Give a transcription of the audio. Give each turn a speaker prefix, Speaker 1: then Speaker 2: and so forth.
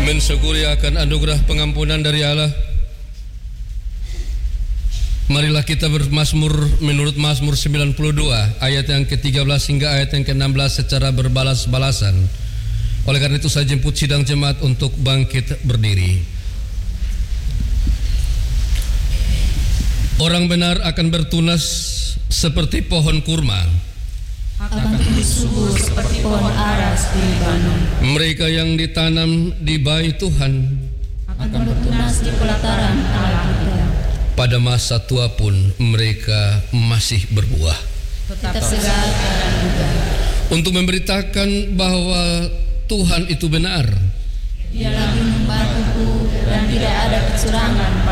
Speaker 1: Mensyukuri akan anugerah pengampunan dari Allah, marilah kita bermazmur menurut Mazmur 92 ayat yang ke-13 hingga ayat yang ke-16 secara berbalas-balasan. Oleh karena itu saya jemput sidang jemaat untuk bangkit berdiri. Orang benar akan bertunas seperti pohon kurma,
Speaker 2: akan tumbuh subur seperti pohon aras di Libanon.
Speaker 1: Mereka yang ditanam di bait Tuhan
Speaker 2: akan bertunas di pelataran Allah kita.
Speaker 1: Pada masa tua pun mereka masih berbuah,
Speaker 2: Tetap segar dan muda.
Speaker 1: untuk memberitakan bahwa Tuhan itu benar.
Speaker 2: Dialah gunung batuku dan tidak ada kecurangan